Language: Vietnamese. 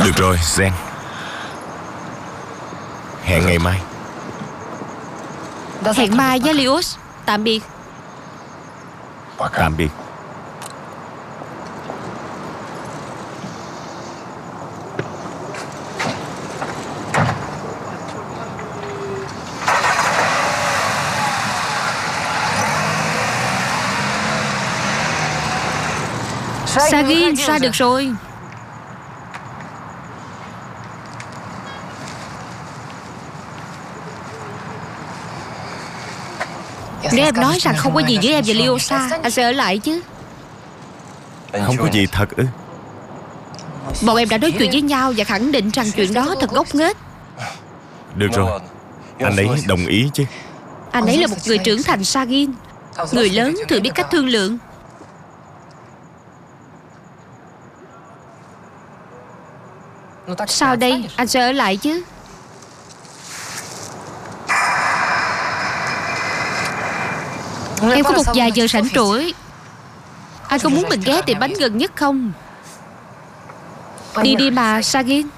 Được rồi, Zen. Hẹn ngày mai. Hẹn mai nhé Lius. Tạm biệt. Tạm biệt. Sagin, ra được rồi. Nếu em nói rằng không có gì với em và Liosa, anh sẽ ở lại chứ. Không có gì thật ư? Bọn em đã nói chuyện với nhau và khẳng định rằng chuyện đó thật ngốc nghếch. Được rồi, anh ấy đồng ý chứ. Anh ấy là một người trưởng thành, Sagin. Người lớn thường biết cách thương lượng. Sao đây, anh sẽ ở lại chứ. Em có một vài giờ rảnh rỗi. Anh có muốn mình ghé tiệm bánh gần nhất không? Đi đi mà, Sagin.